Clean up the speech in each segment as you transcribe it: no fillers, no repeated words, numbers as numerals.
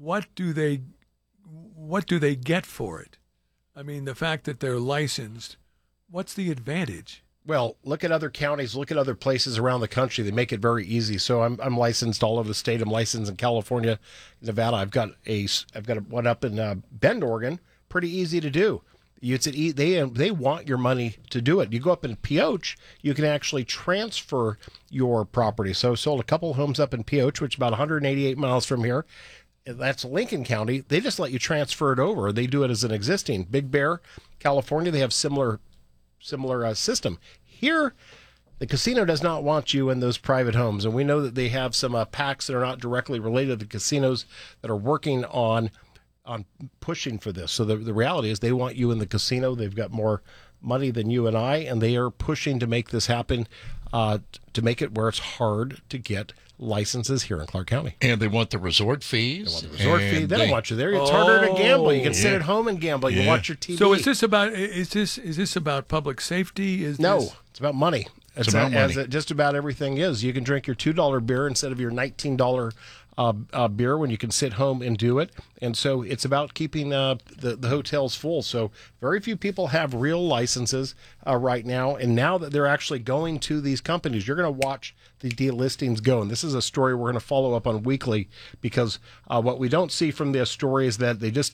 what do they get for it? I mean, the fact that they're licensed, what's the advantage? Well, look at other counties, look at other places around the country. They make it very easy. So I'm licensed all over the state. I'm licensed in California, Nevada. I've got one up in Bend, Oregon. Pretty easy to do. They want your money to do it. You go up in Pioche, you can actually transfer your property. So I sold a couple homes up in Pioche, which is about 188 miles from here. That's Lincoln County. They just let you transfer it over. They do it as an existing. Big Bear, California, they have similar system. Here, the casino does not want you in those private homes, and we know that they have some PACs that are not directly related to the casinos that are working on pushing for this. So the reality is they want you in the casino. They've got more money than you and I, and they are pushing to make this happen, to make it where it's hard to get licenses here in Clark County. And they want the resort fees. They want the resort fee. They don't want you there. It's harder to gamble. You can sit at home and gamble. You can watch your TV. So is this about public safety? No, it's about money. It's about money. As just about everything is. You can drink your $2 beer instead of your $19 beer when you can sit home and do it. And so it's about keeping the hotels full. So very few people have real licenses right now. And now that they're actually going to these companies, you're going to watch the delistings go. And this is a story we're going to follow up on weekly, because what we don't see from this story is that they just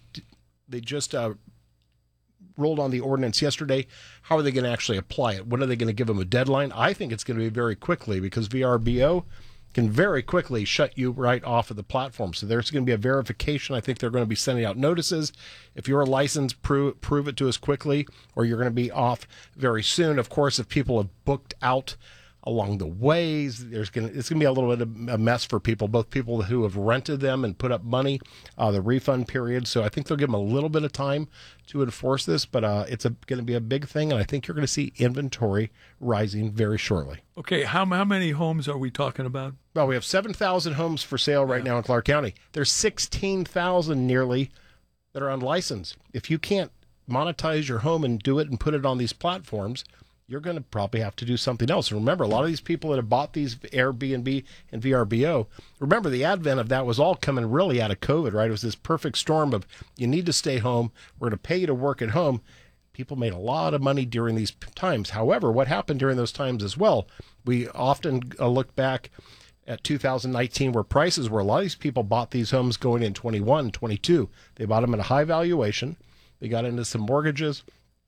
rolled on the ordinance yesterday. How are they going to actually apply it? When are they going to give them a deadline? I think it's going to be very quickly, because VRBO can very quickly shut you right off of the platform. So there's going to be a verification. I think they're going to be sending out notices. If you're a licensed, prove it to us quickly, or you're going to be off very soon. Of course, if people have booked out along the ways, it's going to be a little bit of a mess for people, both people who have rented them and put up money, the refund period. So I think they'll give them a little bit of time to enforce this, but it's going to be a big thing, and I think you're going to see inventory rising very shortly. Okay, how many homes are we talking about? Well, we have 7,000 homes for sale right now in Clark County. There's 16,000 nearly that are unlicensed. If you can't monetize your home and do it and put it on these platforms, you're going to probably have to do something else. And remember, a lot of these people that have bought these Airbnb and VRBO, remember the advent of that was all coming really out of COVID, right? It was this perfect storm of you need to stay home. We're going to pay you to work at home. People made a lot of money during these times. However, what happened during those times as well, we often look back at 2019 where prices were, a lot of these people bought these homes going in 21, 22. They bought them at a high valuation. They got into some mortgages.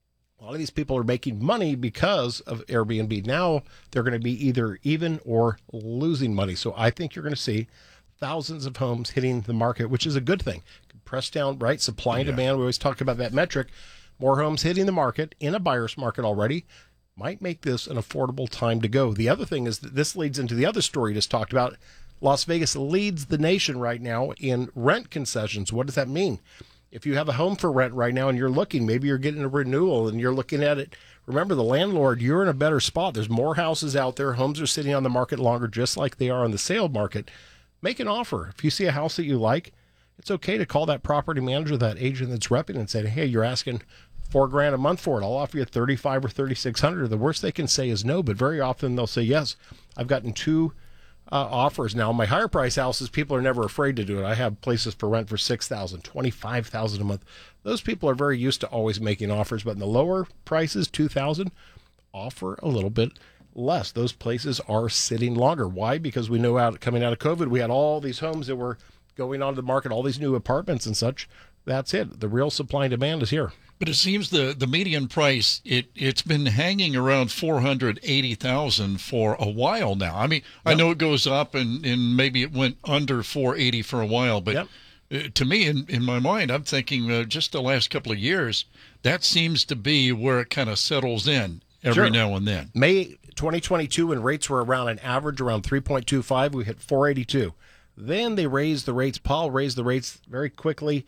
A lot of these people are making money because of Airbnb. Now they're going to be either even or losing money. So I think you're going to see thousands of homes hitting the market, which is a good thing. Press down, right? Supply and demand. We always talk about that metric. More homes hitting the market in a buyer's market already might make this an affordable time to go. The other thing is that this leads into the other story just talked about. Las Vegas leads the nation right now in rent concessions. What does that mean? If you have a home for rent right now and you're looking, maybe you're getting a renewal and you're looking at it, remember the landlord, you're in a better spot. There's more houses out there. Homes are sitting on the market longer, just like they are on the sale market. Make an offer. If you see a house that you like, it's okay to call that property manager, that agent that's repping, and say, hey, you're asking $4,000 a month for it. I'll offer you $3,500 or $3,600. The worst they can say is no, but very often they'll say yes. I've gotten two offers now. My higher price houses, people are never afraid to do it. I have places for rent for $6,000, $25,000 a month. Those people are very used to always making offers, but in the lower prices, $2,000, offer a little bit less. Those places are sitting longer. Why? Because we know coming out of COVID, we had all these homes that were going onto the market, all these new apartments and such. That's it. The real supply and demand is here. But it seems the median price, it's been hanging around $480,000 for a while now. I mean, I know it goes up and maybe it went under $480 for a while, but to me, in my mind, I'm thinking just the last couple of years, that seems to be where it kind of settles in every now and then. May 2022, when rates were around an average around 3.25, we hit 482. Then they raised the rates. Powell raised the rates very quickly,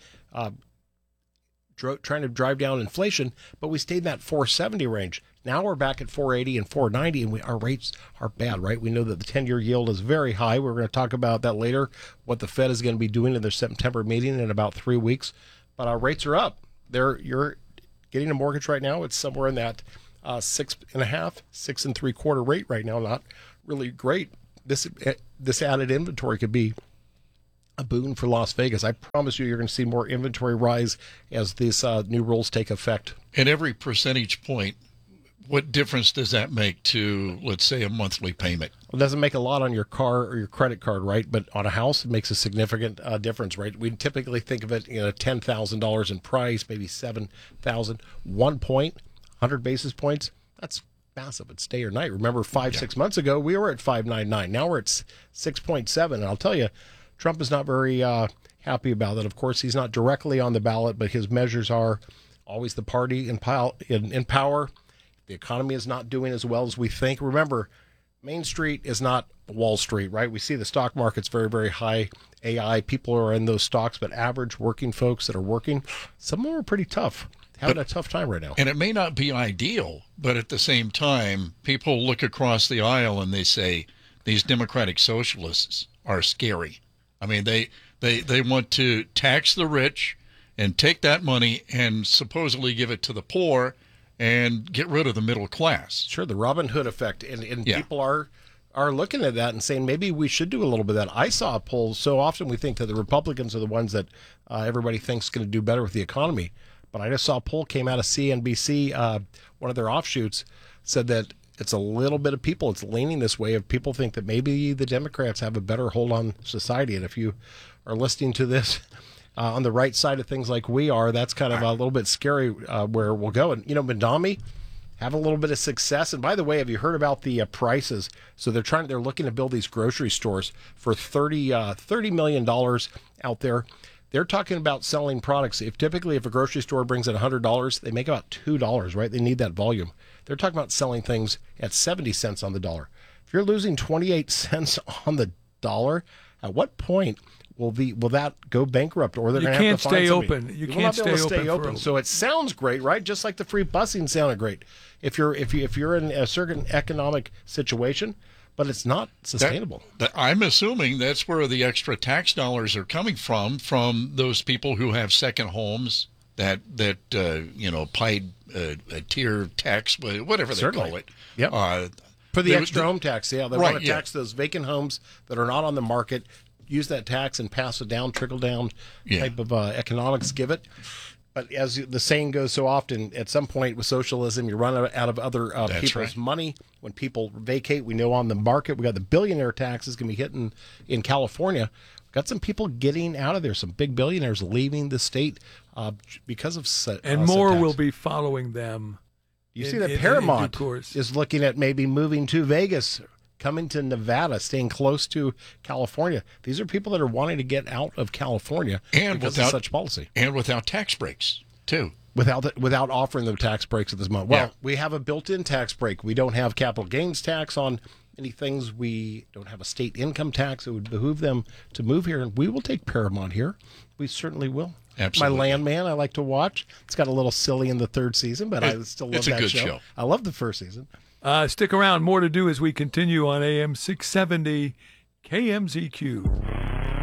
trying to drive down inflation, but we stayed in that 470 range. Now we're back at 480 and 490, and our rates are bad, right? We know that the 10-year yield is very high. We're going to talk about that later, what the Fed is going to be doing in their September meeting in about 3 weeks. But our rates are up. You're getting a mortgage right now. It's somewhere in that 6.5, 6.75 rate right now. Not really great. This added inventory could be a boon for Las Vegas. I promise you, you're going to see more inventory rise as these new rules take effect. And every percentage point, what difference does that make to, let's say, a monthly payment? It doesn't make a lot on your car or your credit card, right? But on a house, it makes a significant difference, right? We typically think of it, $10,000 in price, maybe $7,000. 1 point, 100 basis points. That's massive. It's day or night. Remember, 6 months ago, we were at 5.99. Now we're at 6.7. And I'll tell you, Trump is not very happy about that. Of course, he's not directly on the ballot, but his measures are always the party in power. The economy is not doing as well as we think. Remember, Main Street is not Wall Street, right? We see the stock market's very, very high AI. People are in those stocks, but average working folks that are working, some of them are pretty tough, having a tough time right now. And it may not be ideal, but at the same time, people look across the aisle and they say, these democratic socialists are scary. I mean, they want to tax the rich and take that money and supposedly give it to the poor and get rid of the middle class. Sure, the Robin Hood effect. And people are looking at that and saying, maybe we should do a little bit of that. I saw a poll. So often we think that the Republicans are the ones that everybody thinks going to do better with the economy. But I just saw a poll came out of CNBC, one of their offshoots, said that it's a little bit of people. It's leaning this way of people think that maybe the Democrats have a better hold on society. And if you are listening to this on the right side of things like we are, that's kind of a little bit scary where we'll go. And, Mondami having a little bit of success. And by the way, have you heard about the prices? So they're looking to build these grocery stores for $30 million out there. They're talking about selling products. If a grocery store brings in $100, they make about $2, right? They need that volume. They're talking about selling things at 70 cents on the dollar. If you're losing 28 cents on the dollar, at what point will that go bankrupt, or they're going to have to find somebody? You can't stay open. So it sounds great, right? Just like the free busing sounded great. If you're in a certain economic situation, but it's not sustainable. I'm assuming that's where the extra tax dollars are coming from those people who have second homes that paid a tier tax, whatever they call it. Yep. For the extra home tax, they want to tax those vacant homes that are not on the market. Use that tax and pass it down, trickle down type of economics, give it. But as the saying goes so often, at some point with socialism, you run out of other people's money. When people vacate, we know on the market, we got the billionaire taxes going to be hitting in California. We've got some people getting out of there, some big billionaires leaving the state because of and more will be following them. You see that Paramount is looking at maybe moving to Vegas, coming to Nevada, staying close to California. These are people that are wanting to get out of California because of such policy. And without tax breaks, too. Without offering them tax breaks at this moment. Well, we have a built-in tax break. We don't have capital gains tax on any things. We don't have a state income tax. It would behoove them to move here, and we will take Paramount here. We certainly will. Absolutely. My Landman, I like to watch. It's got a little silly in the third season, but I still love that show. It's a good show. I love the first season. Stick around. More to do as we continue on AM 670 KMZQ.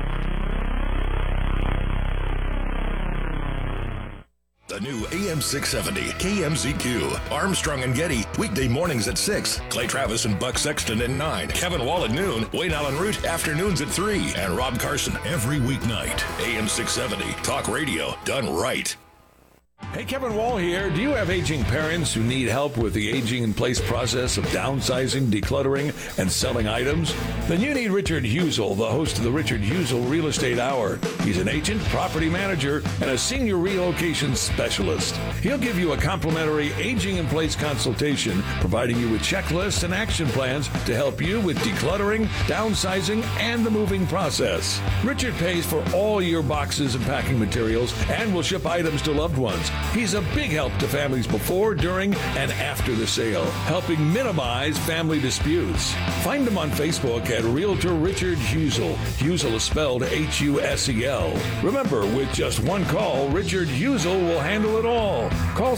The new AM 670 KMZQ. Armstrong and Getty, weekday mornings at 6. Clay Travis and Buck Sexton at 9. Kevin Wall at noon. Wayne Allen Root, afternoons at 3. And Rob Carson every weeknight. AM 670, talk radio done right. Hey, Kevin Wall here. Do you have aging parents who need help with the aging in place process of downsizing, decluttering, and selling items? Then you need Richard Husel, the host of the Richard Husel Real Estate Hour. He's an agent, property manager, and a senior relocation specialist. He'll give you a complimentary aging in place consultation, providing you with checklists and action plans to help you with decluttering, downsizing, and the moving process. Richard pays for all your boxes and packing materials and will ship items to loved ones. He's a big help to families before, during, and after the sale, helping minimize family disputes. Find him on Facebook at Realtor Richard Husel. Husel is spelled Husel. Remember, with just one call, Richard Husel will handle it all. Call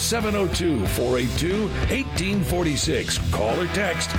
702-482-1846. Call or text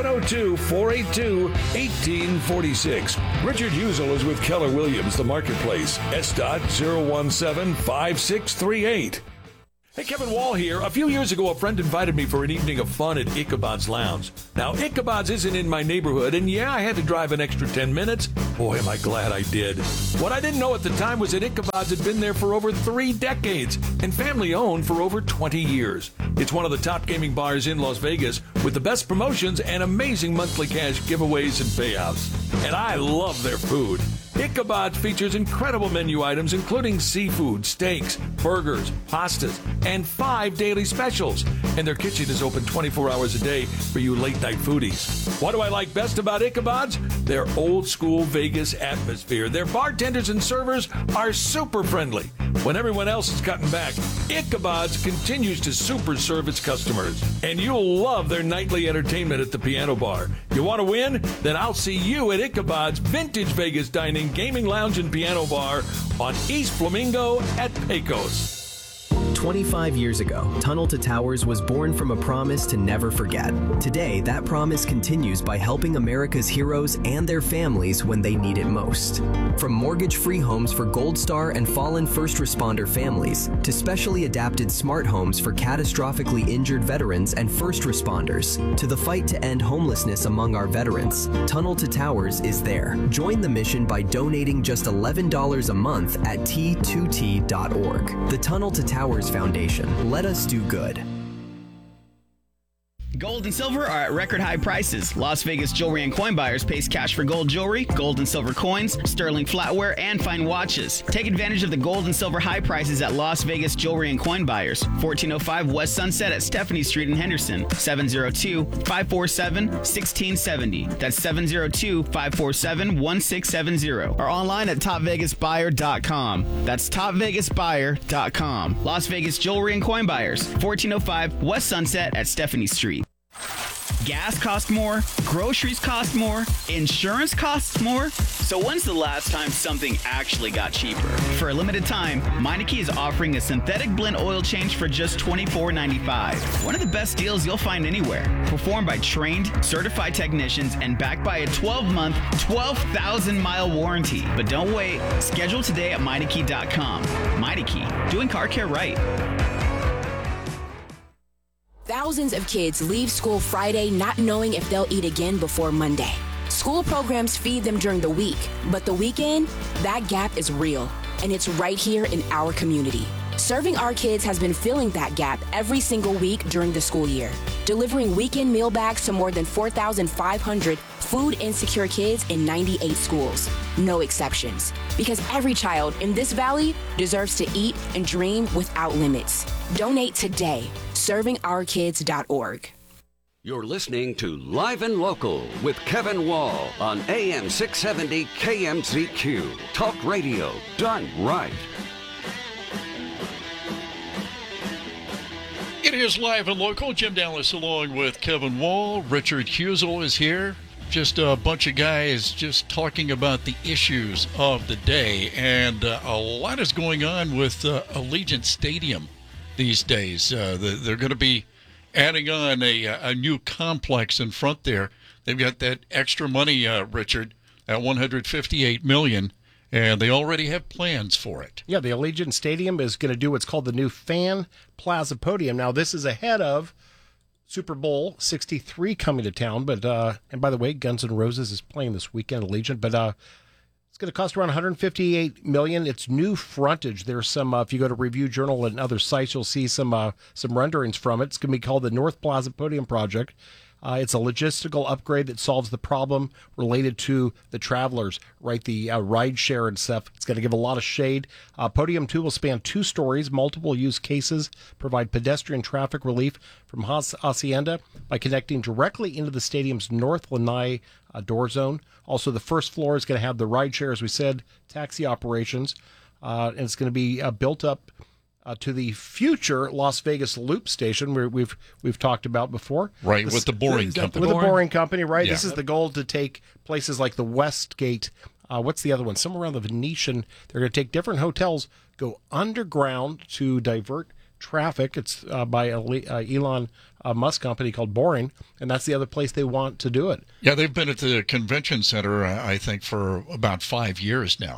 702-482-1846. Richard Husel is with Keller Williams, the Marketplace. S.017-5638. Hey, Kevin Wall here. A few years ago, a friend invited me for an evening of fun at Ichabod's Lounge. Now, Ichabod's isn't in my neighborhood, and yeah, I had to drive an extra 10 minutes. Boy, am I glad I did. What I didn't know at the time was that Ichabod's had been there for over 3 decades and family-owned for over 20 years. It's one of the top gaming bars in Las Vegas with the best promotions and amazing monthly cash giveaways and payouts. And I love their food. Ichabod's features incredible menu items including seafood, steaks, burgers, pastas, and 5 daily specials. And their kitchen is open 24 hours a day for you late-night foodies. What do I like best about Ichabod's? Their old-school Vegas atmosphere. Their bartenders and servers are super friendly. When everyone else is cutting back, Ichabod's continues to super serve its customers. And you'll love their nightly entertainment at the piano bar. You want to win? Then I'll see you at Ichabod's Vintage Vegas Dining, Gaming Lounge, and Piano Bar on East Flamingo at Pecos. 25 years ago, Tunnel to Towers was born from a promise to never forget. Today, that promise continues by helping America's heroes and their families when they need it most. From mortgage-free homes for Gold Star and fallen first responder families, to specially adapted smart homes for catastrophically injured veterans and first responders, to the fight to end homelessness among our veterans, Tunnel to Towers is there. Join the mission by donating just $11 a month at T2T.org. The Tunnel to Towers Foundation. Let us do good. Gold and silver are at record high prices. Las Vegas Jewelry and Coin Buyers pays cash for gold jewelry, gold and silver coins, sterling flatware, and fine watches. Take advantage of the gold and silver high prices at Las Vegas Jewelry and Coin Buyers, 1405 West Sunset at Stephanie Street in Henderson, 702-547-1670. That's 702-547-1670. Or online at topvegasbuyer.com. That's topvegasbuyer.com. Las Vegas Jewelry and Coin Buyers, 1405 West Sunset at Stephanie Street. Gas costs more, groceries cost more, insurance costs more. So when's the last time something actually got cheaper? For a limited time, Meineke is offering a synthetic blend oil change for just $24.95. One of the best deals you'll find anywhere. Performed by trained, certified technicians and backed by a 12-month, 12,000-mile warranty. But don't wait. Schedule today at Meineke.com. Meineke, doing car care right. Thousands of kids leave school Friday not knowing if they'll eat again before Monday. School programs feed them during the week, but the weekend, that gap is real, and it's right here in our community. Serving Our Kids has been filling that gap every single week during the school year, delivering weekend meal bags to more than 4,500 food-insecure kids in 98 schools. No exceptions, because every child in this valley deserves to eat and dream without limits. Donate today. ServingOurKids.org. You're listening to Live and Local with Kevin Wall on AM 670 KMZQ. Talk radio done right. It is Live and Local. Jim Dallas along with Kevin Wall. Richard Husel is here. Just a bunch of guys just talking about the issues of the day. And a lot is going on with Allegiant Stadium these days. They're going to be adding on a new complex in front there. They've got that extra money, Richard, at $158 million, and they already have plans for it. Yeah, the Allegiant Stadium is going to do what's called the new Fan Plaza Podium. Now, this is ahead of Super Bowl 63 coming to town, but and by the way, Guns N' Roses is playing this weekend, Allegiant, but it's going to cost around $158 million. It's new frontage. There's some, if you go to Review Journal and other sites, you'll see some renderings from it. It's going to be called the North Plaza Podium Project. It's a logistical upgrade that solves the problem related to the travelers, right? The ride share and stuff. It's going to give a lot of shade. Podium 2 will span 2 stories, multiple use cases, provide pedestrian traffic relief from Hacienda by connecting directly into the stadium's North Lanai door zone. Also, the first floor is going to have the ride share, as we said, taxi operations, and it's going to be built up to the future Las Vegas Loop station, where we've talked about before. Right, with the Boring Company. With the Boring Company, right? Yeah. This is the goal to take places like the Westgate. What's the other one? Somewhere around the Venetian. They're going to take different hotels, go underground to divert traffic. It's by Elon Musk company called Boring, and that's the other place they want to do it. Yeah, they've been at the convention center, I think, for about 5 years now.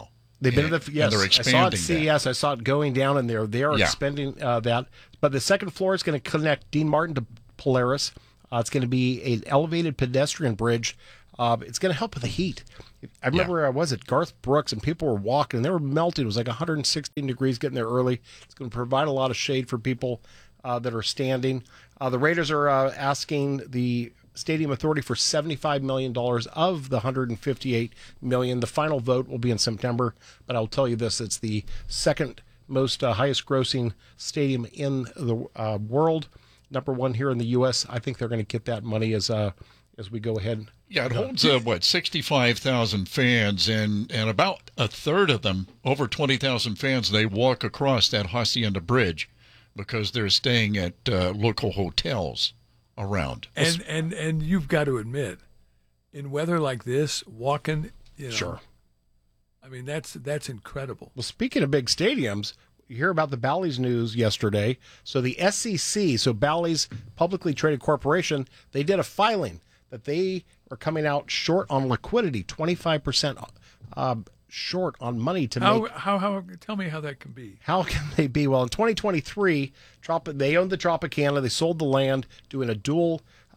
They've been at the, yes, and they're I expanding saw it at that. CES. I saw it going down, and they are expanding that. But the second floor is going to connect Dean Martin to Polaris. It's going to be an elevated pedestrian bridge. It's going to help with the heat. I remember I was at Garth Brooks, and people were walking, and they were melting. It was like 116 degrees getting there early. It's going to provide a lot of shade for people that are standing. The Raiders are asking the Stadium Authority for $75 million of the $158 million. The final vote will be in September, but I'll tell you this, it's the second most highest grossing stadium in the world. Number one here in the U.S. I think they're going to get that money as we go ahead. Yeah, it holds, 65,000 fans, and about a third of them, over 20,000 fans, they walk across that Hacienda Bridge because they're staying at local hotels around. And you've got to admit, in weather like this, walking, Sure. I mean, that's incredible. Well, speaking of big stadiums, you hear about the Bally's news yesterday. So the SEC, so Bally's publicly traded corporation, they did a filing that they are coming out short on liquidity, 25% short on money to make. How? Tell me how that can be. How can they be? Well, in 2023, they owned the Tropicana. They sold the land, doing a dual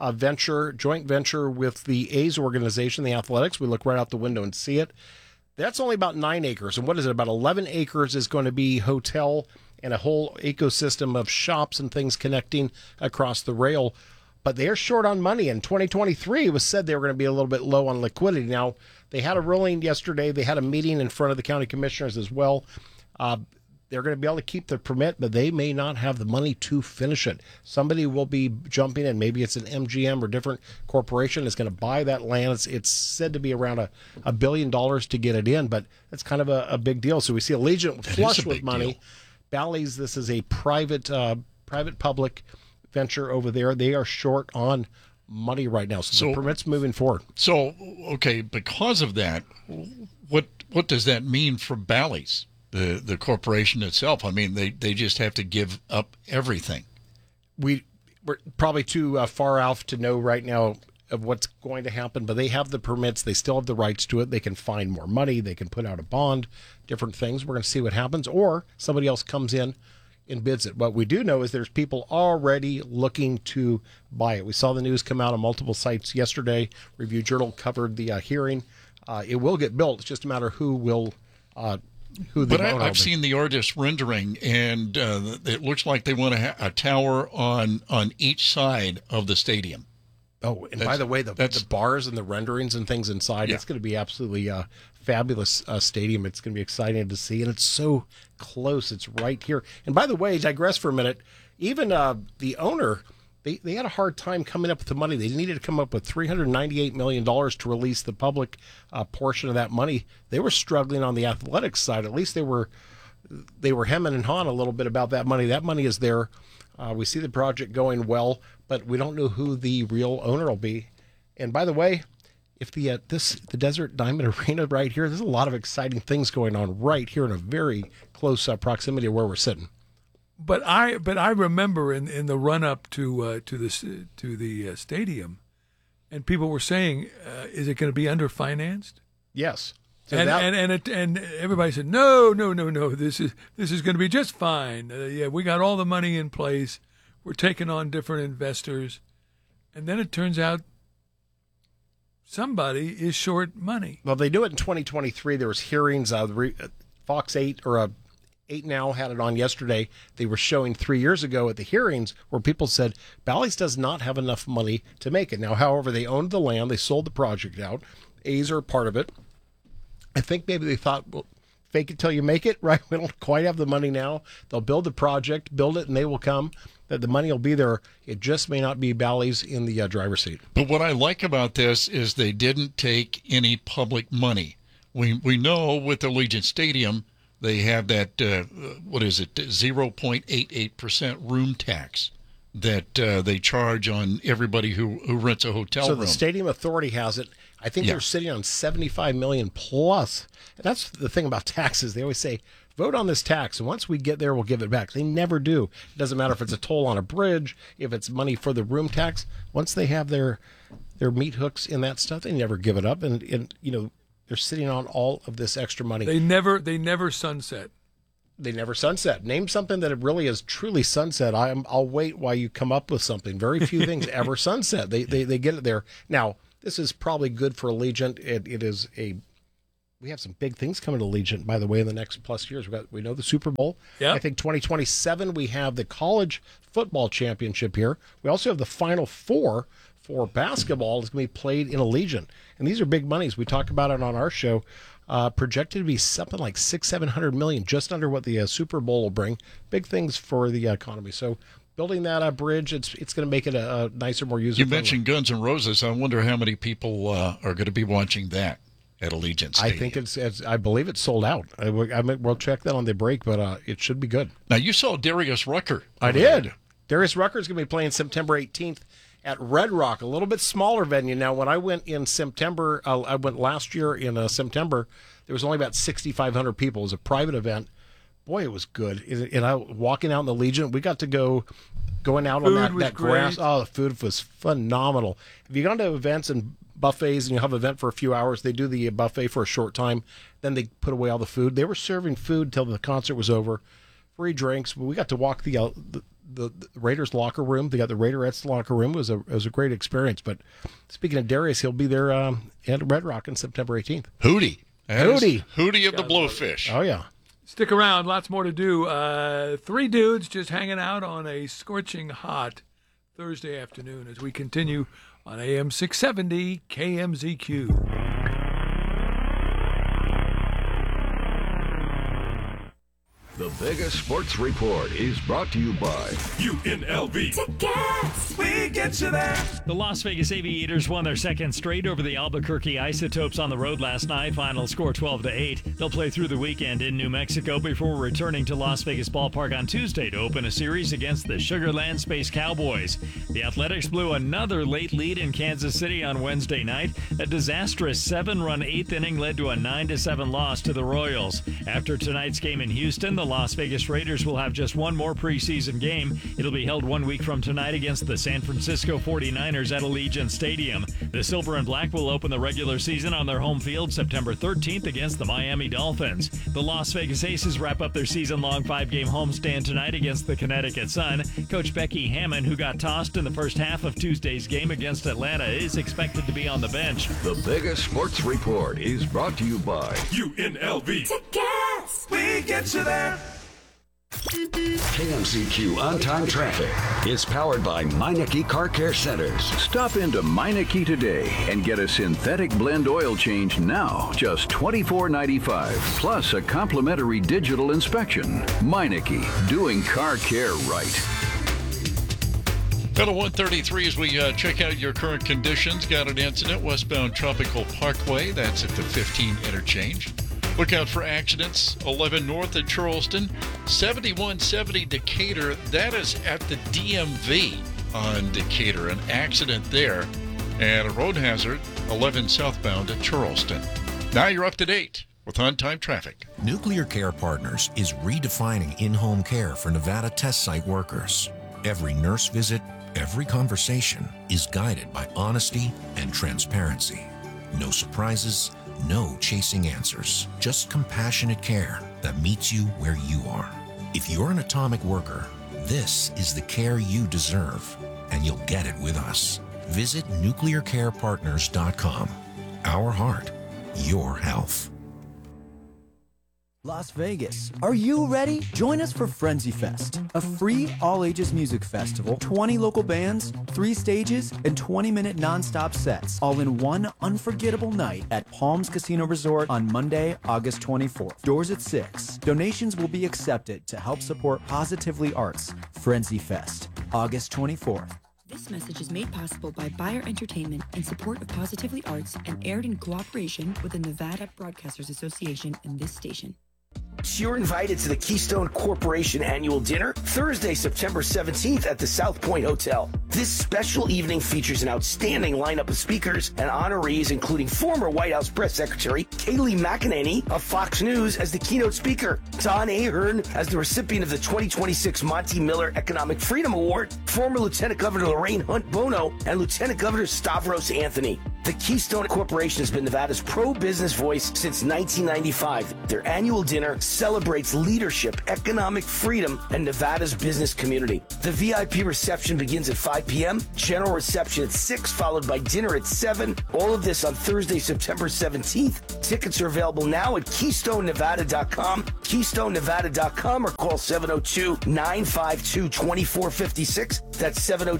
joint venture with the A's organization, the Athletics. We look right out the window and see it. That's only about 9 acres. And what is it? About 11 acres is going to be hotel and a whole ecosystem of shops and things connecting across the rail. But they're short on money. In 2023, it was said they were going to be a little bit low on liquidity. Now, they had a ruling yesterday. They had a meeting in front of the county commissioners as well. They're going to be able to keep the permit, but they may not have the money to finish it. Somebody will be jumping in. Maybe it's an MGM or different corporation that's going to buy that land. It's said to be around $1 billion to get it in, but that's kind of a big deal. So we see Allegiant flush with money. Deal. Bally's, this is a private-public venture over there. They are short on money right now. So the permit's moving forward. So, okay, because of that, what does that mean for Bally's? The corporation itself. I mean, they just have to give up everything. We're probably too far off to know right now of what's going to happen, but they have the permits. They still have the rights to it. They can find more money. They can put out a bond, different things. We're going to see what happens, or somebody else comes in and bids it. What we do know is there's people already looking to buy it. We saw the news come out on multiple sites yesterday. Review Journal covered the hearing. It will get built. It's just a matter who will But I've seen the artist rendering, and it looks like they want a tower on each side of the stadium. Oh, and by the way, the bars and the renderings and things inside, it's going to be absolutely fabulous stadium. It's going to be exciting to see, and it's so close. It's right here. And by the way, digress for a minute, even the owner, they had a hard time coming up with the money. They needed to come up with $398 million to release the public portion of that money. They were struggling on the athletics side. At least they were hemming and hawing a little bit about that money. That money is there. We see the project going well, but we don't know who the real owner will be. And by the way, if the Desert Diamond Arena right here, there's a lot of exciting things going on right here in a very close proximity of where we're sitting. But I remember in the run up to the stadium, and people were saying, "Is it going to be underfinanced?" Yes, so and everybody said, "No. This is going to be just fine. We got all the money in place. We're taking on different investors," and then it turns out somebody is short money. Well, they knew it in 2023. There was hearings. Fox 8 or 8 Now had it on yesterday. They were showing 3 years ago at the hearings where people said Bally's does not have enough money to make it. Now, however, they owned the land. They sold the project out. A's are a part of it. I think maybe they thought, well, fake it till you make it, right? We don't quite have the money now. They'll build the project, build it, and they will come. That the money will be there. It just may not be Bally's in the driver's seat. But what I like about this is they didn't take any public money. We know with Allegiant Stadium, they have that, 0.88% room tax that they charge on everybody who rents a hotel room. So the Stadium Authority has it. I think they're sitting on $75 million plus. And that's the thing about taxes. They always say, vote on this tax, and once we get there, we'll give it back. They never do. It doesn't matter if it's a toll on a bridge, if it's money for the room tax. Once they have their meat hooks in that stuff, they never give it up. And They're sitting on all of this extra money. They never sunset. They never sunset. Name something that it really is truly sunset. I'll wait while you come up with something. Very few things ever sunset. They get it there. Now, this is probably good for Allegiant. We have some big things coming to Allegiant, by the way, in the next plus years. We know the Super Bowl. Yep. I think 2027 we have the college football championship here. We also have the Final Four for basketball is going to be played in Allegiant. And these are big monies. We talk about it on our show. Projected to be something like $600-700 million, just under what the Super Bowl will bring. Big things for the economy. So building that bridge, it's going to make it a nicer, more user-friendly. You mentioned Guns N' Roses. I wonder how many people are going to be watching that at Allegiant Stadium. I think I believe it's sold out. We'll check that on the break, but it should be good. Now, you saw Darius Rucker. I did. Darius Rucker is going to be playing September 18th at Red Rock, a little bit smaller venue. Now, when I went in September, I went last year in September, there was only about 6,500 people. It was a private event. Boy, it was good. And walking out in the Legion, we got to going out food on that grass. Great. Oh, the food was phenomenal. If you've gone to events and buffets and you have an event for a few hours, they do the buffet for a short time, then they put away all the food. They were serving food till the concert was over, free drinks. But we got to walk the Raiders locker room. They got the Raiderettes locker room. It was a great experience. But speaking of Darius, he'll be there at Red Rock on September 18th. Hootie of the God, Blowfish. Oh, yeah. Stick around. Lots more to do. 3 dudes just hanging out on a scorching hot Thursday afternoon as we continue on AM 670 KMZQ. The biggest sports report is brought to you by UNLV. Tickets! We get you there. The Las Vegas Aviators won their second straight over the Albuquerque Isotopes on the road last night. Final score 12-8. They'll play through the weekend in New Mexico before returning to Las Vegas Ballpark on Tuesday to open a series against the Sugar Land Space Cowboys. The Athletics blew another late lead in Kansas City on Wednesday night. A disastrous 7-run 8th inning led to a 9-7 loss to the Royals. After tonight's game in Houston, the Las Vegas Raiders will have just one more preseason game. It'll be held 1 week from tonight against the San Francisco 49ers at Allegiant Stadium. The Silver and Black will open the regular season on their home field September 13th against the Miami Dolphins. The Las Vegas Aces wrap up their season-long 5-game homestand tonight against the Connecticut Sun. Coach Becky Hammond, who got tossed in the first half of Tuesday's game against Atlanta, is expected to be on the bench. The biggest sports report is brought to you by UNLV. Tickets! We get you there. KMZQ On-Time Traffic is powered by Meineke Car Care Centers. Stop into Meineke today and get a synthetic blend oil change now, just $24.95, plus a complimentary digital inspection. Meineke, doing car care right. Fellow 133 as we check out your current conditions. Got an incident westbound Tropical Parkway. That's at the 15 interchange. Look out for accidents. 11 north at Charleston. 7170 Decatur. That is at the DMV on Decatur. An accident there. And a road hazard. 11 southbound at Charleston. Now you're up to date with on-time traffic. Nuclear Care Partners is redefining in-home care for Nevada test site workers. Every nurse visit, every conversation is guided by honesty and transparency. No surprises, no chasing answers, just compassionate care that meets you where you are. If you're an atomic worker, this is the care you deserve, and you'll get it with us. Visit nuclearcarepartners.com. Our heart, your health. Las Vegas. Are you ready? Join us for Frenzy Fest, a free all-ages music festival, 20 local bands, 3 stages, and 20-minute non-stop sets, all in one unforgettable night at Palms Casino Resort on Monday, August 24th. Doors at 6. Donations will be accepted to help support Positively Arts. Frenzy Fest, August 24th. This message is made possible by Bayer Entertainment in support of Positively Arts and aired in cooperation with the Nevada Broadcasters Association and this station. You're invited to the Keystone Corporation annual dinner Thursday, September 17th at the South Point Hotel. This special evening features an outstanding lineup of speakers and honorees, including former White House Press Secretary Kayleigh McEnany of Fox News as the keynote speaker, Don Ahern as the recipient of the 2026 Monty Miller Economic Freedom Award, former Lieutenant Governor Lorraine Hunt Bono, and Lieutenant Governor Stavros Anthony. The Keystone Corporation has been Nevada's pro-business voice since 1995. Their annual dinner celebrates leadership, economic freedom, and Nevada's business community. The VIP reception begins at 5 p.m., general reception at 6, followed by dinner at 7. All of this on Thursday, September 17th. Tickets are available now at KeystoneNevada.com, KeystoneNevada.com, or call 702-952-2456. That's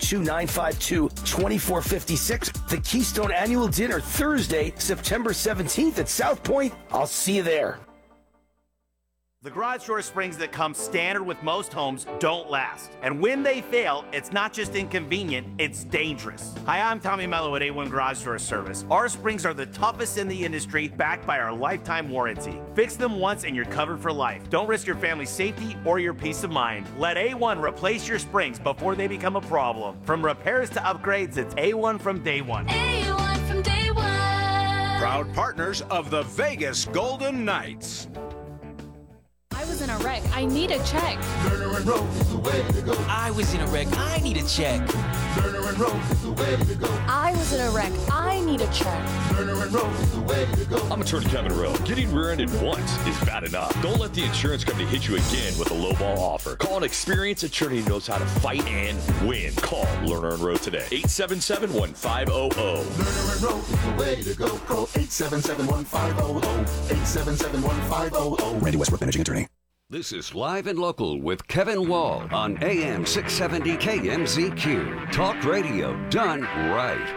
702-952-2456. The Keystone Annual Dinner, Thursday, September 17th at South Point. I'll see you there. The garage door springs that come standard with most homes don't last. And when they fail, it's not just inconvenient, it's dangerous. Hi, I'm Tommy Mello at A1 Garage Door Service. Our springs are the toughest in the industry, backed by our lifetime warranty. Fix them once and you're covered for life. Don't risk your family's safety or your peace of mind. Let A1 replace your springs before they become a problem. From repairs to upgrades, it's A1 from day one. A1 from day one. Proud partners of the Vegas Golden Knights. I was in a wreck. I need a check. Lerner and Rose is the way to go. I was in a wreck. I need a check. Lerner and Rose is the way to go. I was in a wreck. I need a check. Lerner and Rose is the way to go. I'm attorney Kevin Rowe. Getting rear-ended once is bad enough. Don't let the insurance company hit you again with a lowball offer. Call an experienced attorney who knows how to fight and win. Call Lerner and Rowe today. 877-1500. Lerner and Rose is the way to go. Call 877-1500. 877-1500. Randy Westbrook, managing attorney. This is Live and Local with Kevin Wall on AM 670 KMZQ. Talk radio done right.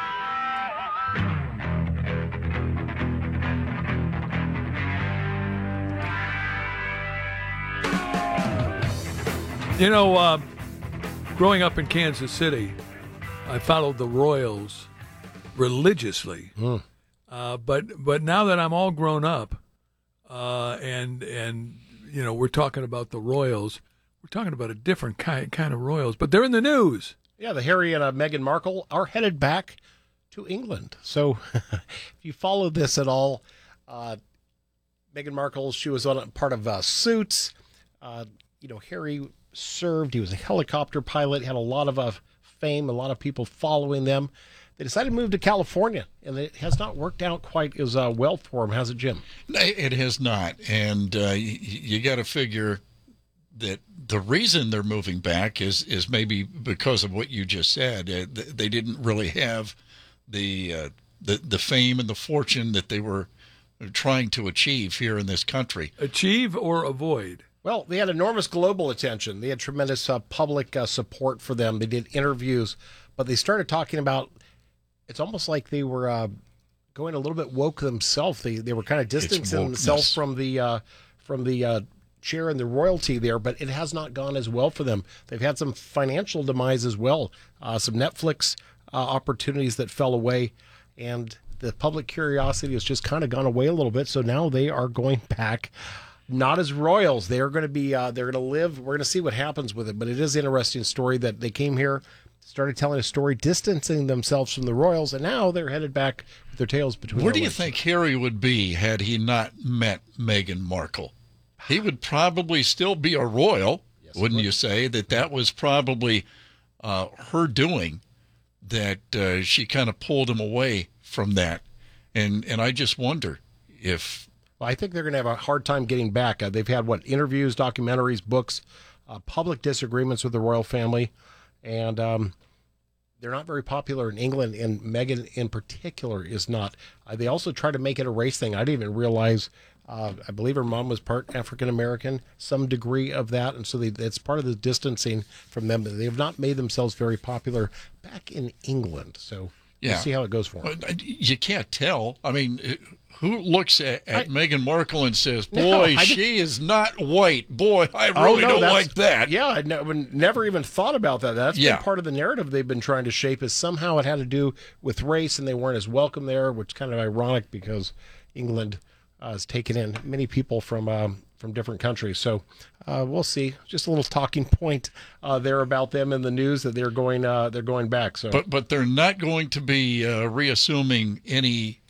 You know, growing up in Kansas City, I followed the Royals religiously. But now that I'm all grown up, and you know, we're talking about the Royals. We're talking about a different kind of Royals, but they're in the news. Yeah, the Harry and Meghan Markle are headed back to England. So if you follow this at all, Meghan Markle, she was on part of Suits. You know, Harry served. He was a helicopter pilot, had a lot of fame, a lot of people following them. They decided to move to California, and it has not worked out quite as well for them, has it, Jim? It has not, and you got to figure that the reason they're moving back is maybe because of what you just said. They didn't really have the fame and the fortune that they were trying to achieve here in this country. Achieve or avoid? Well, they had enormous global attention. They had tremendous public support for them. They did interviews, but they started talking about. It's almost like they were going a little bit woke themselves. They were kind of distancing themselves from the chair and the royalty there, but it has not gone as well for them. They've had some financial demise as well, some Netflix opportunities that fell away, and the public curiosity has just kind of gone away a little bit. So now they are going back, not as royals. They are going to be, they're going to live. We're going to see what happens with it, but it is an interesting story that they came here, started telling a story, distancing themselves from the royals, and now they're headed back with their tails between Where their do you legs. think Harry would be had he not met Meghan Markle? He would probably still be a royal, wouldn't you say? That was probably her doing, that she kind of pulled him away from that. And I just wonder if... Well, I think they're going to have a hard time getting back. They've had, interviews, documentaries, books, public disagreements with the royal family, and they're not very popular in England, and Meghan in particular is not. They also try to make it a race thing. I didn't even realize, I believe her mom was part African-American, some degree of that, and so it's part of the distancing from them. They have not made themselves very popular back in England, so we'll see how it goes for them. You can't tell. I mean... Who looks at Meghan Markle and says, boy, she is not white. Boy, I really don't like that. Yeah, I never even thought about that. That's been part of the narrative they've been trying to shape, is somehow it had to do with race, and they weren't as welcome there, which is kind of ironic because England has taken in many people from different countries. So we'll see. Just a little talking point there about them in the news that they're going back. So, but they're not going to be reassuming any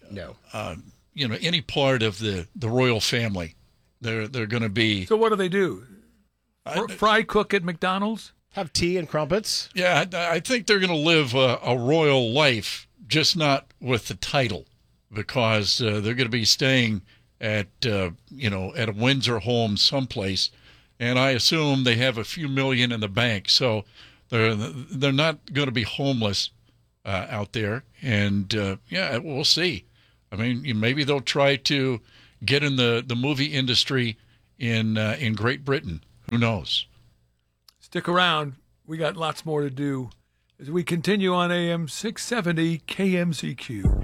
any part of the royal family. They're going to be. So what do? Fry cook at McDonald's? Have tea and crumpets? Yeah, I think they're going to live a royal life, just not with the title, because they're going to be staying at at a Windsor home someplace, and I assume they have a few million in the bank, so they're not going to be homeless out there. And we'll see. I mean, maybe they'll try to get in the movie industry in Great Britain. Who knows? Stick around. We got lots more to do as we continue on AM 670 KMZQ.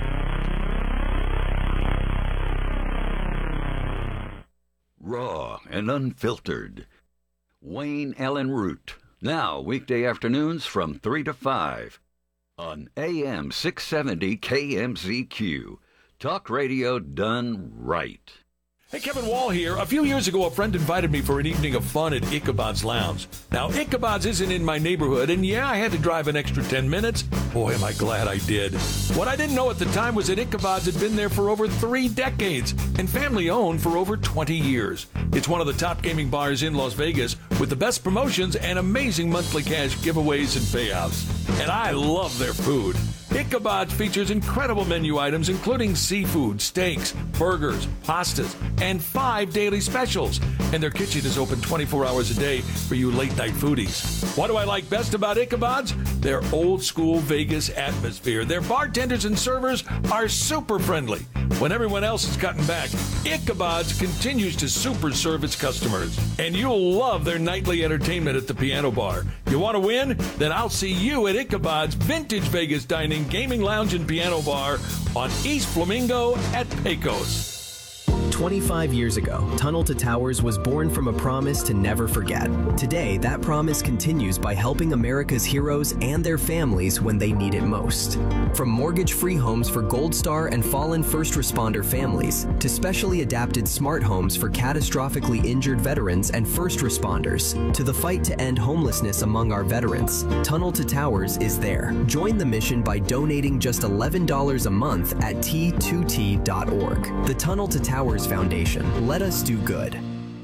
Raw and unfiltered. Wayne Allen Root. Now, weekday afternoons from 3 to 5 on AM 670 KMZQ. Talk radio done right. Hey, Kevin Wall here. A few years ago, a friend invited me for an evening of fun at Ichabod's Lounge. Now, Ichabod's isn't in my neighborhood, and yeah, I had to drive an extra 10 minutes. Boy, am I glad I did. What I didn't know at the time was that Ichabod's had been there for over 3 decades and family-owned for over 20 years. It's one of the top gaming bars in Las Vegas with the best promotions and amazing monthly cash giveaways and payouts. And I love their food. Ichabod's features incredible menu items including seafood, steaks, burgers, pastas, and 5 daily specials. And their kitchen is open 24 hours a day for you late-night foodies. What do I like best about Ichabod's? Their old-school Vegas atmosphere. Their bartenders and servers are super friendly. When everyone else is cutting back, Ichabod's continues to super serve its customers. And you'll love their nightly entertainment at the piano bar. You want to win? Then I'll see you at Ichabod's Vintage Vegas Dining, Gaming Lounge, and Piano Bar on East Flamingo at Pecos. 25 years ago, Tunnel to Towers was born from a promise to never forget. Today, that promise continues by helping America's heroes and their families when they need it most. From mortgage-free homes for Gold Star and fallen first responder families, to specially adapted smart homes for catastrophically injured veterans and first responders, to the fight to end homelessness among our veterans, Tunnel to Towers is there. Join the mission by donating just $11 a month at T2T.org. The Tunnel to Towers Foundation. Let us do good.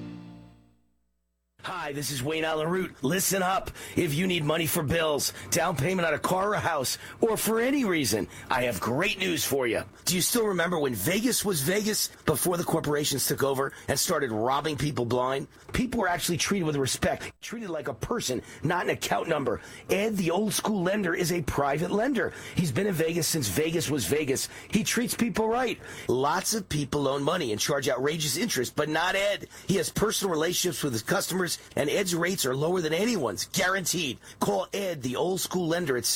Hi, this is Wayne Allen Root. Listen up. If you need money for bills, down payment on a car or a house, or for any reason, I have great news for you. Do you still remember when Vegas was Vegas before the corporations took over and started robbing people blind? People were actually treated with respect, treated like a person, not an account number. Ed, the old school lender, is a private lender. He's been in Vegas since Vegas was Vegas. He treats people right. Lots of people loan money and charge outrageous interest, but not Ed. He has personal relationships with his customers, and Ed's rates are lower than anyone's, guaranteed. Call Ed, the old school lender, at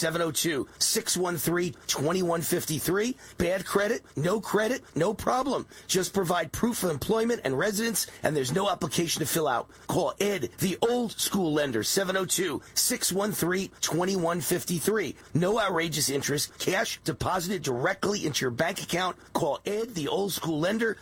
702-613-2153. Bad credit, no problem. Just provide proof of employment and residence, and there's no application to fill out. Call Ed, the old school lender, 702-613-2153. No outrageous interest, cash deposited directly into your bank account. Call Ed, the old school lender,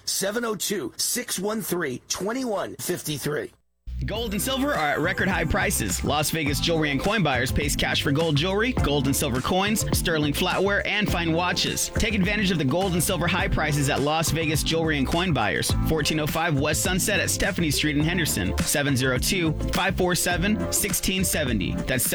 702-613-2153. Gold and silver are at record high prices. Las Vegas Jewelry and Coin Buyers pays cash for gold jewelry, gold and silver coins, sterling flatware, and fine watches. Take advantage of the gold and silver high prices at Las Vegas Jewelry and Coin Buyers, 1405 West Sunset at Stephanie Street in Henderson, 702-547-1670. That's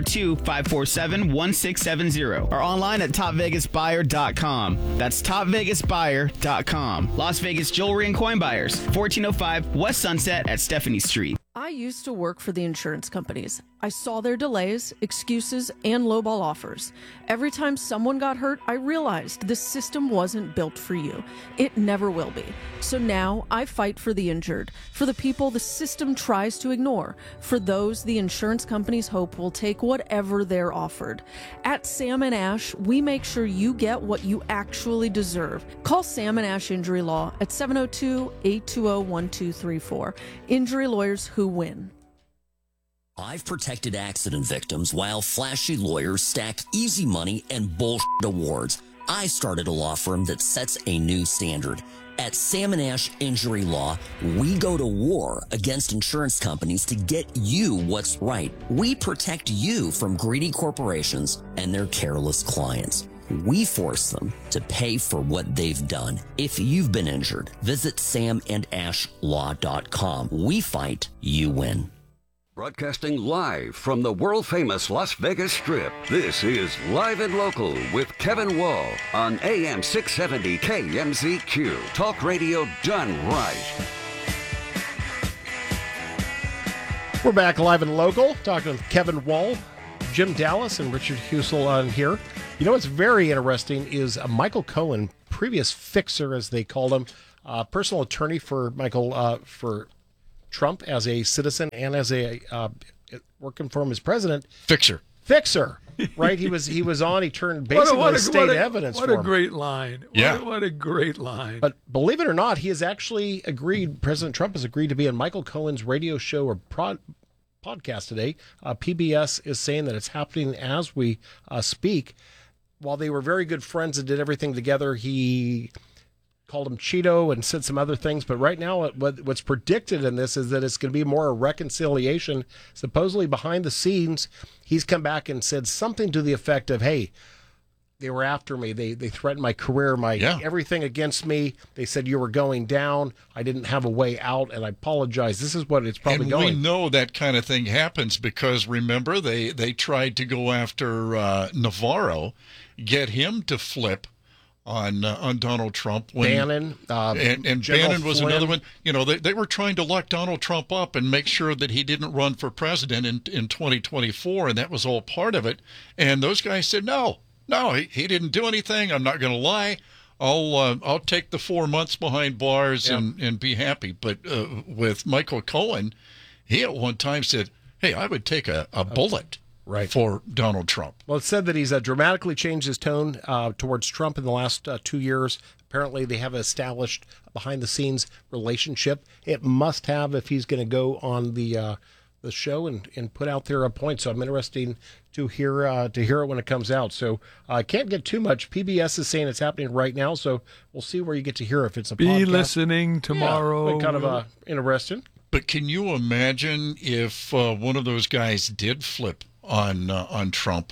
702-547-1670. Or online at topvegasbuyer.com. That's topvegasbuyer.com. Las Vegas Jewelry and Coin Buyers, 1405 West Sunset at Stephanie Street. I used to work for the insurance companies. I saw their delays, excuses, and lowball offers. Every time someone got hurt, I realized this system wasn't built for you. It never will be. So now I fight for the injured, for the people the system tries to ignore, for those the insurance companies hope will take whatever they're offered. At Sam & Ash, we make sure you get what you actually deserve. Call Sam & Ash Injury Law at 702-820-1234. Injury lawyers who win. I've protected accident victims while flashy lawyers stacked easy money and bullshit awards. I started a law firm that sets a new standard. At Sam & Ash Injury Law, we go to war against insurance companies to get you what's right. We protect you from greedy corporations and their careless clients. We force them to pay for what they've done. If you've been injured, visit samandashlaw.com. We fight, you win. Broadcasting live from the world-famous Las Vegas Strip, this is Live and Local with Kevin Wall on AM 670 KMZQ. Talk radio done right. We're back live and local, talking with Kevin Wall, Jim Dallas, and Richard Husel on here. You know what's very interesting is Michael Cohen, previous fixer, as they called him, personal attorney for for Trump as a citizen and as a working for him as president. Fixer, right? He was on. He turned basically state evidence for him. What a great line. Yeah. What a great line. But believe it or not, he has actually agreed, President Trump has agreed to be on Michael Cohen's radio show or podcast today. PBS is saying that it's happening as we speak. While they were very good friends and did everything together, he called him Cheeto and said some other things. But right now, what's predicted in this is that it's going to be more a reconciliation. Supposedly behind the scenes, he's come back and said something to the effect of, hey, they were after me. They threatened my career, everything against me. They said you were going down. I didn't have a way out, and I apologize. This is what it's probably and going. We know that kind of thing happens because, remember, they tried to go after Navarro, get him to flip on Donald Trump. Bannon. And Bannon was another one. You know, they were trying to lock Donald Trump up and make sure that he didn't run for president in 2024, and that was all part of it. And those guys said, no, he didn't do anything. I'm not going to lie. I'll take the 4 months behind bars and be happy. But with Michael Cohen, he at one time said, hey, I would take a bullet. Right. For Donald Trump. Well, it's said that he's dramatically changed his tone towards Trump in the last 2 years. Apparently, they have established a behind-the-scenes relationship. It must have if he's going to go on the show and put out their points. So I'm interested to hear it when it comes out. So I can't get too much. PBS is saying it's happening right now, so we'll see where you get to hear if it's a podcast. Be listening tomorrow. Yeah, kind of interesting. But can you imagine if one of those guys did flip on Trump?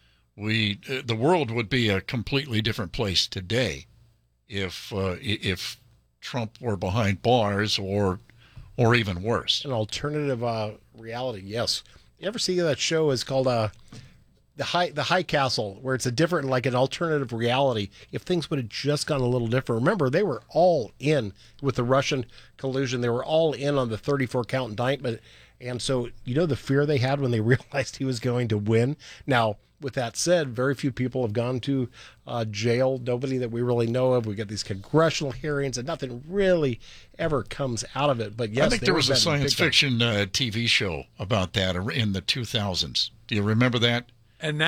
The world would be a completely different place today if Trump were behind bars or even worse. An alternative reality, yes. You ever see that show is called the High Castle, where it's a different, like an alternative reality? If things would have just gone a little different. Remember, they were all in with the Russian collusion. They were all in on the 34-count indictment. And so, you know, the fear they had when they realized he was going to win. Now, with that said, very few people have gone to jail. Nobody that we really know of. We get these congressional hearings, and nothing really ever comes out of it. But yes, I think there was a science fiction TV show about that in the 2000s. Do you remember that? And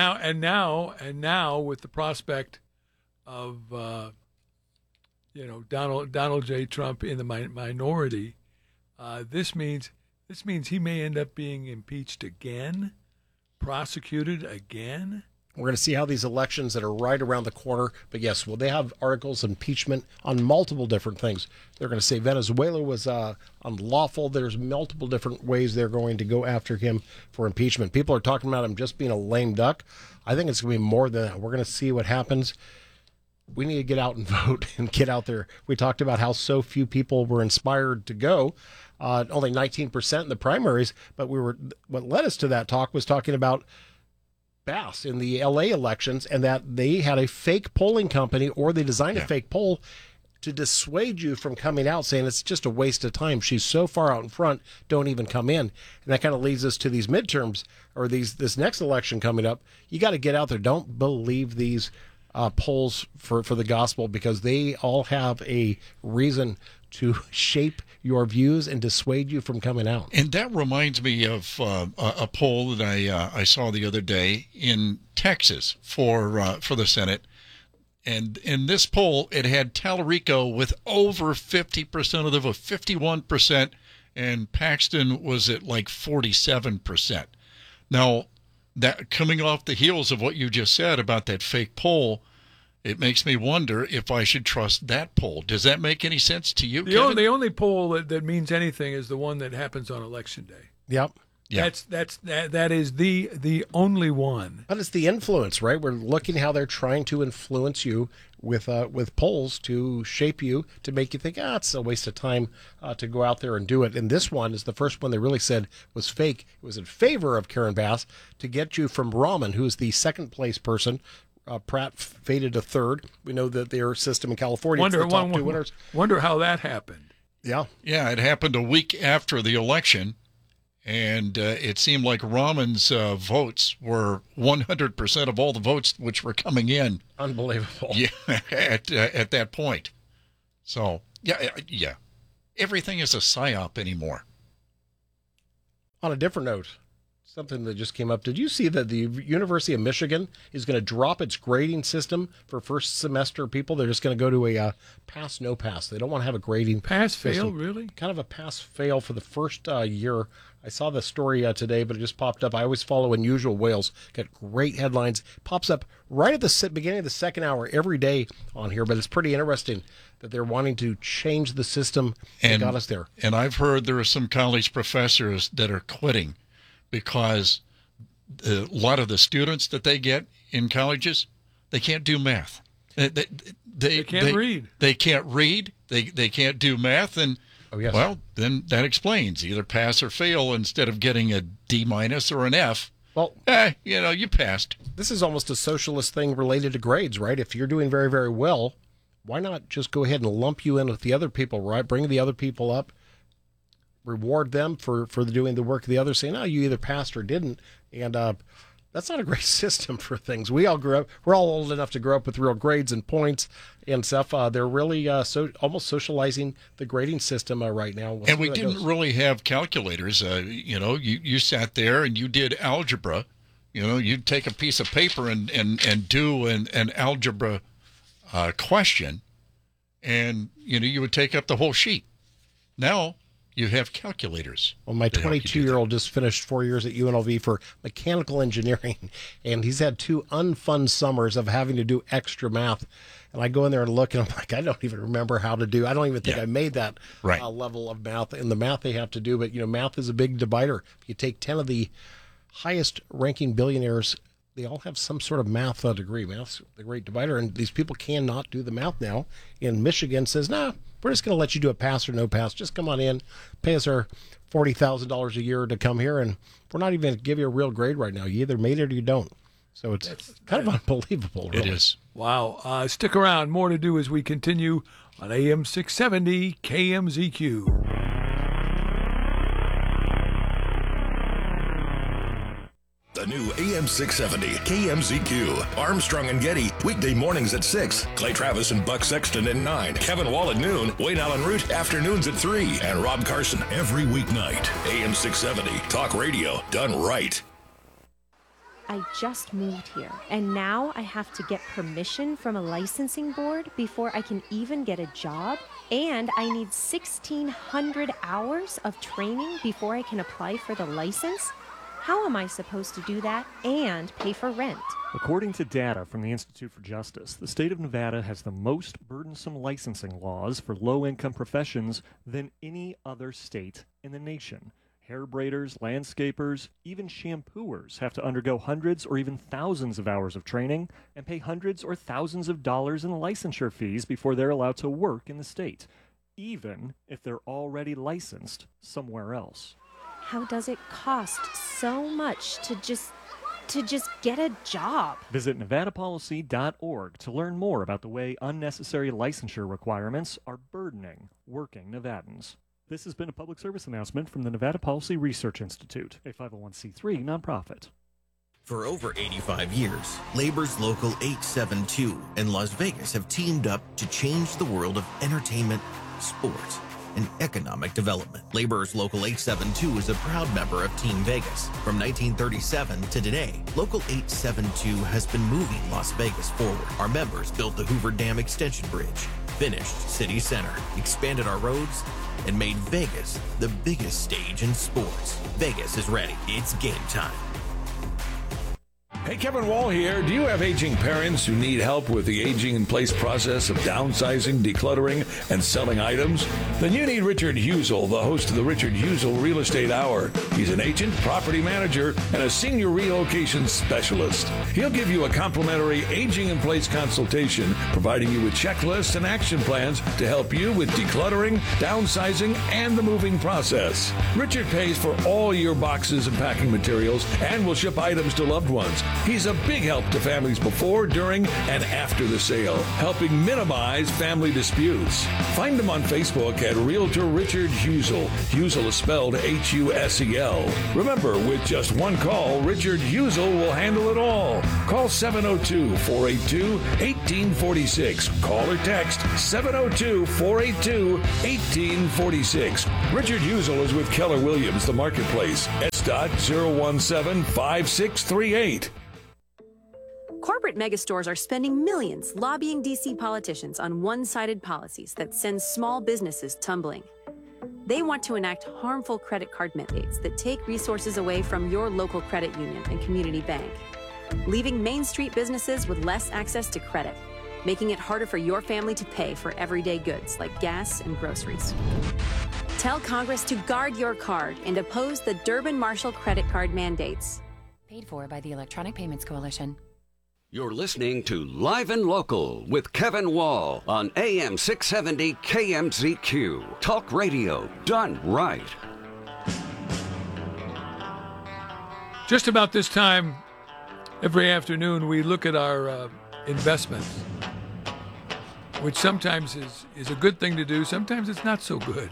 now, with the prospect of Donald J. Trump in the minority, this means he may end up being impeached again, prosecuted again. We're going to see how these elections that are right around the corner. But yes, well, they have articles of impeachment on multiple different things. They're going to say Venezuela was unlawful. There's multiple different ways they're going to go after him for impeachment. People are talking about him just being a lame duck. I think it's going to be more than that. We're going to see what happens. We need to get out and vote and get out there. We talked about how so few people were inspired to go. Only 19% in the primaries, but what led us to that talk was talking about Bass in the LA elections, and that they had a fake polling company, or they designed a fake poll to dissuade you from coming out, saying it's just a waste of time. She's so far out in front, don't even come in. And that kind of leads us to these midterms, or this next election coming up. You got to get out there. Don't believe these polls for the gospel, because they all have a reason to shape your views and dissuade you from coming out. And that reminds me of a poll that I saw the other day in Texas for the Senate. And in this poll, it had Tallarico with over 50% of the vote, 51%, and Paxton was at like 47%. Now, that coming off the heels of what you just said about that fake poll, it makes me wonder if I should trust that poll. Does that make any sense to you, Kevin? The only poll that means anything is the one that happens on Election Day. Yep. Yeah. That is the only one. But it's the influence, right? We're looking how they're trying to influence you with polls to shape you, to make you think, it's a waste of time to go out there and do it. And this one is the first one they really said was fake. It was in favor of Karen Bass to get you from Rahman, who is the second place person. Pratt faded to third. We know that their system in California is the top two winners. Wonder how that happened. Yeah. Yeah, it happened a week after the election. And it seemed like Rahman's votes were 100% of all the votes which were coming in. Unbelievable. Yeah, at that point. So, yeah. Everything is a psyop anymore. On a different note, something that just came up. Did you see that the University of Michigan is going to drop its grading system for first semester people? They're just going to go to a pass, no pass. They don't want to have a grading pass-fail, system. really? Kind of a pass-fail for the first year. I saw the story today, but it just popped up. I always follow Unusual Whales. Got great headlines. Pops up right at the beginning of the second hour every day on here, but it's pretty interesting that they're wanting to change the system that got us there. And I've heard there are some college professors that are quitting because a lot of the students that they get in colleges, they can't do math. They can't read. They can't read. They can't do math. And, well, then that explains either pass or fail instead of getting a D- or an F. Well, you passed. This is almost a socialist thing related to grades, right? If you're doing very, very well, why not just go ahead and lump you in with the other people, right? Bring the other people up. Reward them for doing the work of the others, saying, you either passed or didn't. And that's not a great system for things. We all grew up, we're all old enough to grow up with real grades and points and stuff. They're really almost socializing the grading system right now. And we didn't really have calculators. You sat there and you did algebra. You'd take a piece of paper and do an algebra question, and you would take up the whole sheet. Now you have calculators. Well, my 22-year-old just finished 4 years at UNLV for mechanical engineering, and he's had 2 unfun summers of having to do extra math. And I go in there and look, and I'm like, I don't even remember how to do. I don't even think I made that level of math and the math they have to do. But math is a big divider. If you take 10 of the highest-ranking billionaires, they all have some sort of math degree. Math's the great divider, and these people cannot do the math now. And Michigan says, we're just going to let you do a pass or no pass. Just come on in, pay us our $40,000 a year to come here, and we're not even going to give you a real grade right now. You either made it or you don't. So it's kind of unbelievable, really. It is. Wow. Stick around. More to do as we continue on AM 670 KMZQ. The new AM 670 KMZQ. Armstrong and Getty, weekday mornings at 6. Clay Travis and Buck Sexton at 9. Kevin Wall at noon. Wayne Allen Root, afternoons at 3. And Rob Carson every weeknight. AM 670, talk radio done right. I just moved here, and now I have to get permission from a licensing board before I can even get a job, and I need 1,600 hours of training before I can apply for the license? How am I supposed to do that and pay for rent? According to data from the Institute for Justice, the state of Nevada has the most burdensome licensing laws for low-income professions than any other state in the nation. Hair braiders, landscapers, even shampooers have to undergo hundreds or even thousands of hours of training and pay hundreds or thousands of dollars in licensure fees before they're allowed to work in the state, even if they're already licensed somewhere else. How does it cost so much to just get a job? Visit nevadapolicy.org to learn more about the way unnecessary licensure requirements are burdening working Nevadans. This has been a public service announcement from the Nevada Policy Research Institute, a 501c3 nonprofit. For over 85 years, Labor's Local 872 and Las Vegas have teamed up to change the world of entertainment, sports, and economic development. Labor's Local 872 is a proud member of Team Vegas. From 1937 to today, Local 872 has been moving Las Vegas forward. Our members built the Hoover Dam Extension Bridge, finished City Center, expanded our roads, and made Vegas the biggest stage in sports. Vegas is ready. It's game time. Hey, Kevin Wall here. Do you have aging parents who need help with the aging in place process of downsizing, decluttering, and selling items? Then you need Richard Husel, the host of the Richard Husel Real Estate Hour. He's an agent, property manager, and a senior relocation specialist. He'll give you a complimentary aging in place consultation, providing you with checklists and action plans to help you with decluttering, downsizing, and the moving process. Richard pays for all your boxes and packing materials and will ship items to loved ones. He's a big help to families before, during, and after the sale, helping minimize family disputes. Find him on Facebook at Realtor Richard Husel. Husel is spelled Husel. Remember, with just one call, Richard Husel will handle it all. Call 702-482-1846. Call or text 702-482-1846. Richard Husel is with Keller Williams, the Marketplace. S.017-5638. Corporate megastores are spending millions lobbying D.C. politicians on one-sided policies that send small businesses tumbling. They want to enact harmful credit card mandates that take resources away from your local credit union and community bank, leaving Main Street businesses with less access to credit, making it harder for your family to pay for everyday goods like gas and groceries. Tell Congress to guard your card and oppose the Durbin-Marshall credit card mandates. Paid for by the Electronic Payments Coalition. You're listening to Live and Local with Kevin Wall on AM 670 KMZQ. Talk radio done right. Just about this time every afternoon, we look at our investments, which sometimes is a good thing to do. Sometimes it's not so good.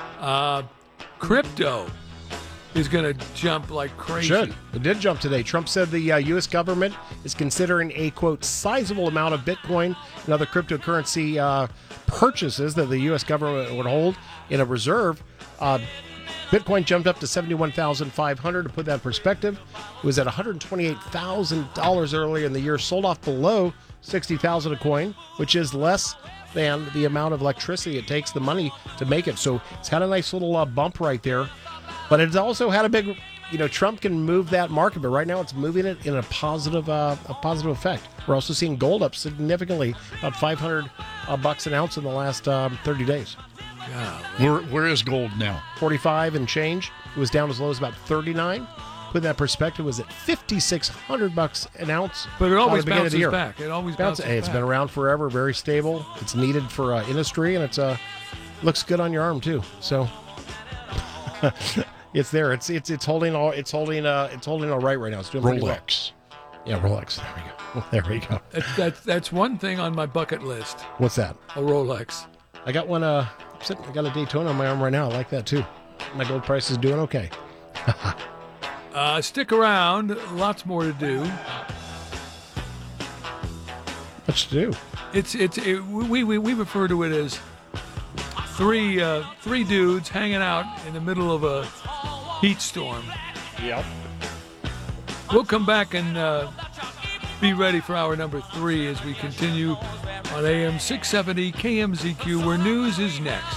Crypto is going to jump like crazy. Should. It did jump today. Trump said the U.S. government is considering a, quote, sizable amount of Bitcoin and other cryptocurrency purchases that the U.S. government would hold in a reserve. Bitcoin jumped up to $71,500. To put that in perspective, it was at $128,000 earlier in the year, sold off below $60,000 a coin, which is less than the amount of electricity it takes, the money to make it. So it's had a nice little bump right there. But it's also had a big, Trump can move that market, but right now it's moving it in a positive effect. We're also seeing gold up significantly, about $500 an ounce in the last 30 days. Yeah. Where is gold now? 45 and change. It was down as low as about 39. Put in that perspective, it was at $5,600 an ounce. But it always bounces back. It always bounces back. It's been around forever, very stable. It's needed for industry, and it's looks good on your arm too. So it's there. It's holding all right right now. It's doing pretty well. Yeah, Rolex. There we go. That's one thing on my bucket list. What's that? A Rolex. I got one. I got a Daytona on my arm right now. I like that too. My gold price is doing okay. Stick around. Lots more to do. What's to do? We refer to it as three dudes hanging out in the middle of a heat storm. Yep. We'll come back and be ready for hour number 3 as we continue on AM 670 KMZQ, where news is next.